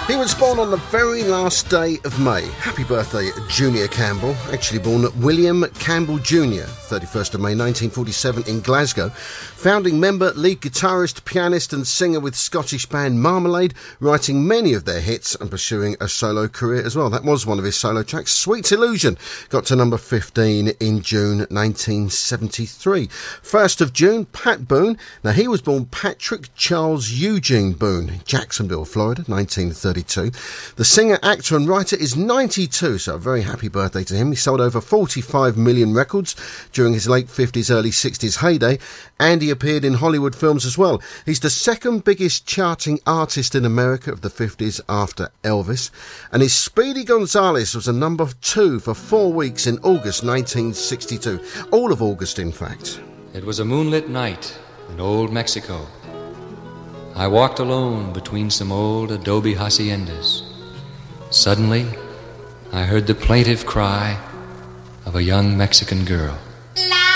He was born on the very last day of May. Happy birthday, Junior Campbell. Actually born William Campbell Jr., 31st of May 1947 in Glasgow. Founding member, lead guitarist, pianist and singer with Scottish band Marmalade, writing many of their hits and pursuing a solo career as well. That was one of his solo tracks, Sweet Illusion. Got to number 15 in June 1973. 1st of June, Pat Boone. Now, he was born Patrick Charles Eugene Boone, Jacksonville, Florida, 1932. The singer, actor and writer is 92, so a very happy birthday to him. He sold over 45 million records during his late 50s, early 60s heyday, and he appeared in Hollywood films as well. He's the second biggest charting artist in America of the 50s after Elvis, and his Speedy Gonzales was a number 2 for 4 weeks in August 1962. All of August, in fact. It was a moonlit night in old Mexico. I walked alone between some old adobe haciendas. Suddenly, I heard the plaintive cry of a young Mexican girl.